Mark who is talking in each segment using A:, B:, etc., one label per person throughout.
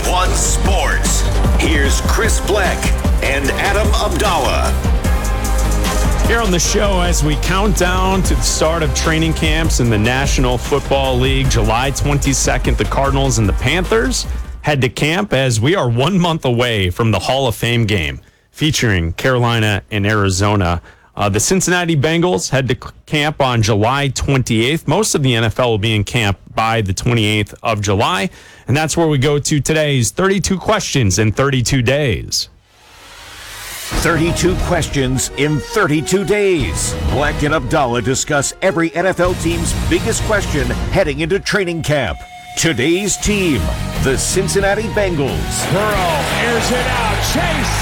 A: One Sports. Here's Chris Bleck and Adam Abdallah.
B: Here on the show, as we count down to the start of training camps in the National Football League, July 22nd, the Cardinals and the Panthers head to camp as we are 1 month away from the Hall of Fame game featuring Carolina and Arizona. The Cincinnati Bengals head to camp on July 28th. Most of the NFL will be in camp by the 28th of July. And that's where we go to today's 32 questions in 32 days.
A: 32 questions in 32 days. Bleck and Abdallah discuss every NFL team's biggest question heading into training camp. Today's team, the Cincinnati Bengals.
C: Burrow airs it out. Chase.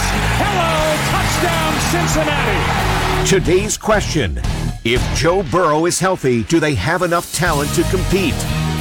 C: Hello. Touchdown, Cincinnati.
A: Today's question, if Joe Burrow is healthy, do they have enough talent to compete?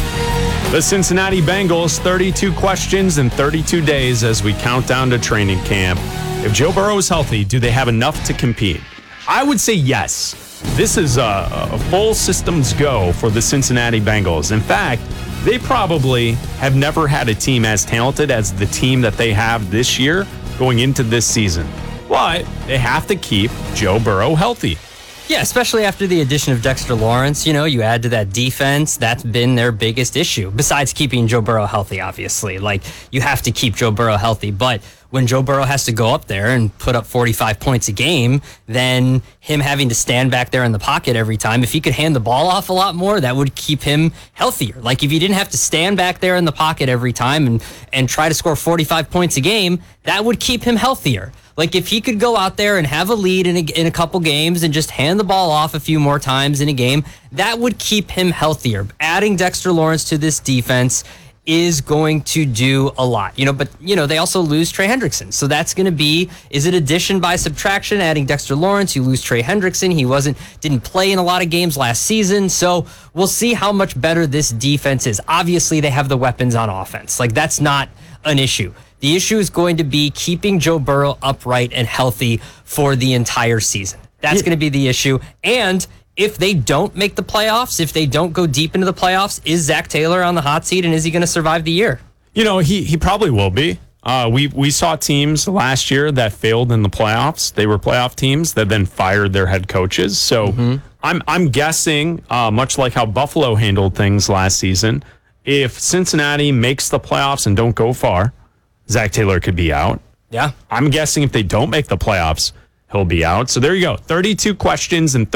B: The Cincinnati Bengals, 32 questions in 32 days as we count down to training camp. If Joe Burrow is healthy, do they have enough to compete? I would say yes. This is a full systems go for the Cincinnati Bengals. In fact, they probably have never had a team as talented as the team that they have this year going into this season. But they have to keep Joe Burrow healthy.
D: Yeah, especially after the addition of Dexter Lawrence. You know, you add to that defense. That's been their biggest issue, besides keeping Joe Burrow healthy, obviously. Like, you have to keep Joe Burrow healthy. But when Joe Burrow has to go up there and put up 45 points a game, then him having to stand back there in the pocket every time, if he could hand the ball off a lot more, that would keep him healthier. Like, if he didn't have to stand back there in the pocket every time and try to score 45 points a game, that would keep him healthier. Like, if he could go out there and have a lead in a couple games and just hand the ball off a few more times in a game, that would keep him healthier. Adding Dexter Lawrence to this defense is going to do a lot. But they also lose Trey Hendrickson. So that's going to be, is it addition by subtraction? Adding Dexter Lawrence, you lose Trey Hendrickson. He didn't play in a lot of games last season. So we'll see how much better this defense is. Obviously, they have the weapons on offense. Like, that's not an issue. The issue is going to be keeping Joe Burrow upright and healthy for the entire season. That's going to be the issue. And if they don't make the playoffs, if they don't go deep into the playoffs, is Zach Taylor on the hot seat, and is he going to survive the year?
B: He probably will be. We saw teams last year that failed in the playoffs. They were playoff teams that then fired their head coaches. So I'm guessing, much like how Buffalo handled things last season, if Cincinnati makes the playoffs and don't go far, Zach Taylor could be out.
D: Yeah.
B: I'm guessing if they don't make the playoffs, he'll be out. So there you go. 32 questions and